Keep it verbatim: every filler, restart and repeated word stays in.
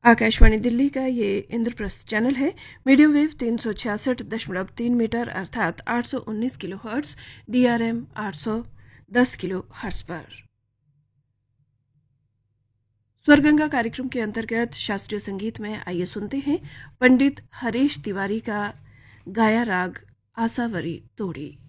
आकाशवाणी दिल्ली का ये इंद्रप्रस्थ चैनल है। मीडियम वेव तीन सौ छियासठ दशमलव तीन मीटर अर्थात आठ सौ उन्नीस किलो हर्ट्स, डीआरएम आठ सौ दस किलो हर्ट्स पर। स्वरगंगा कार्यक्रम के अंतर्गत शास्त्रीय संगीत में आइए सुनते हैं पंडित हरीश तिवारी का गाया राग आसावरी तोड़ी।